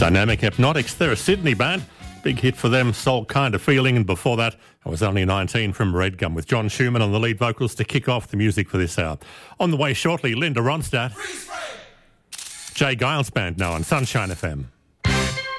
Dynamic Hypnotics, they're a Sydney band. Big hit for them, Soul Kind of Feeling, and before that, I Was Only 19 from Red Gum with John Schumann on the lead vocals to kick off the music for this hour. On the way shortly, Linda Ronstadt, Jay Giles Band now on Sunshine FM.